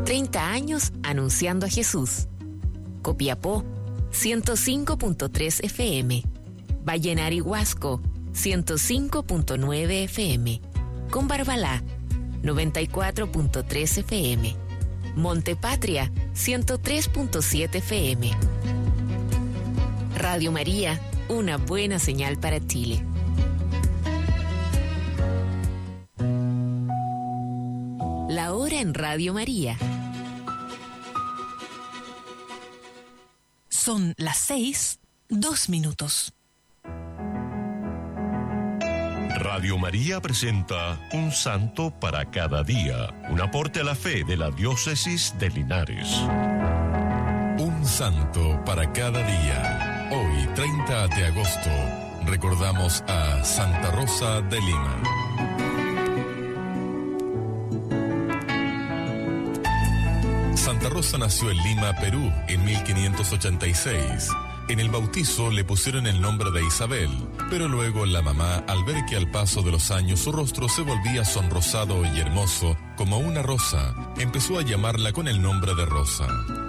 30 años anunciando a Jesús. Copiapó, 105.3 FM. Vallenar y Huasco, 105.9 FM. Combarbalá, 94.3 FM. Montepatria, 103.7 FM. Radio María, una buena señal para Chile. La hora en Radio María. Son las 6:02. Radio María presenta Un Santo para cada día, un aporte a la fe de la Diócesis de Linares. Un Santo para cada día. Hoy, 30 de agosto, recordamos a Santa Rosa de Lima. Santa Rosa nació en Lima, Perú, en 1586. En el bautizo le pusieron el nombre de Isabel, pero luego la mamá, al ver que al paso de los años su rostro se volvía sonrosado y hermoso como una rosa, empezó a llamarla con el nombre de Rosa.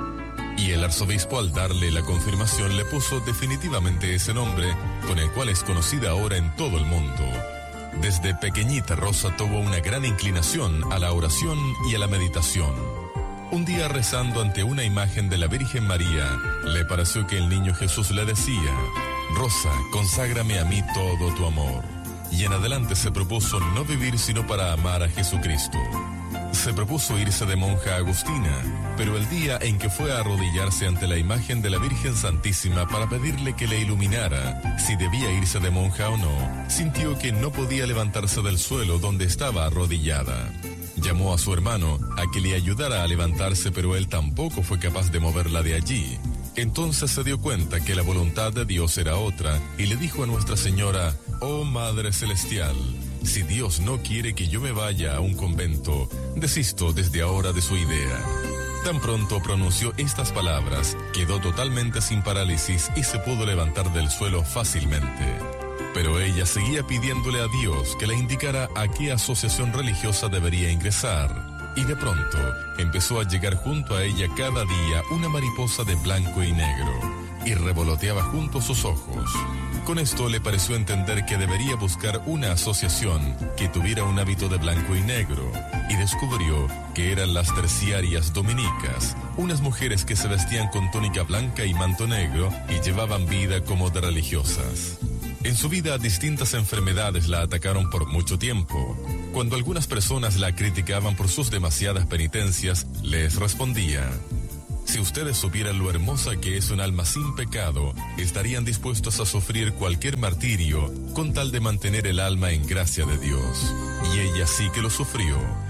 Y el arzobispo, al darle la confirmación, le puso definitivamente ese nombre, con el cual es conocida ahora en todo el mundo. Desde pequeñita, Rosa tuvo una gran inclinación a la oración y a la meditación. Un día, rezando ante una imagen de la Virgen María, le pareció que el niño Jesús le decía: Rosa, conságrame a mí todo tu amor. Y en adelante se propuso no vivir sino para amar a Jesucristo. Se propuso irse de monja agustina, pero el día en que fue a arrodillarse ante la imagen de la Virgen Santísima para pedirle que le iluminara si debía irse de monja o no, sintió que no podía levantarse del suelo donde estaba arrodillada. Llamó a su hermano a que le ayudara a levantarse, pero él tampoco fue capaz de moverla de allí. Entonces se dio cuenta que la voluntad de Dios era otra y le dijo a Nuestra Señora: «Oh Madre Celestial, si Dios no quiere que yo me vaya a un convento, desisto desde ahora de su idea». Tan pronto pronunció estas palabras, quedó totalmente sin parálisis y se pudo levantar del suelo fácilmente. Pero ella seguía pidiéndole a Dios que le indicara a qué asociación religiosa debería ingresar. Y de pronto empezó a llegar junto a ella cada día una mariposa de blanco y negro, y revoloteaba junto a sus ojos. Con esto le pareció entender que debería buscar una asociación que tuviera un hábito de blanco y negro, y descubrió que eran las terciarias dominicas, unas mujeres que se vestían con túnica blanca y manto negro y llevaban vida como de religiosas. En su vida, distintas enfermedades la atacaron por mucho tiempo. Cuando algunas personas la criticaban por sus demasiadas penitencias, les respondía: si ustedes supieran lo hermosa que es un alma sin pecado, estarían dispuestos a sufrir cualquier martirio con tal de mantener el alma en gracia de Dios. Y ella sí que lo sufrió.